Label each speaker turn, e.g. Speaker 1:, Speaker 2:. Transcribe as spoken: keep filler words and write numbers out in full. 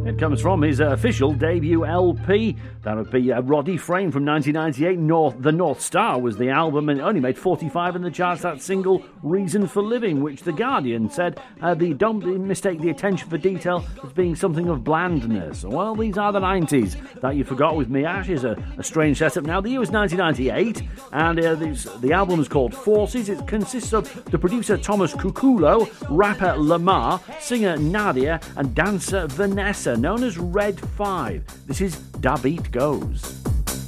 Speaker 1: It comes from his uh, official debut L P. That would be uh, Roddy Frame from nineteen ninety-eight. North, The North Star was the album, and it only made forty-five in the charts. That single, Reason for Living, which The Guardian said, uh, the don't mistake the attention for detail as being something of blandness. Well, these are the nineties that you forgot with Me Ash is a, a strange setup now. The year was nineteen ninety-eight, and uh, this, the album is called Forces. It consists of the producer Thomas Cuculo, rapper Lamar, singer Nadia, and dancer Vanessa, known as Red Five. This is Da Beat Goes.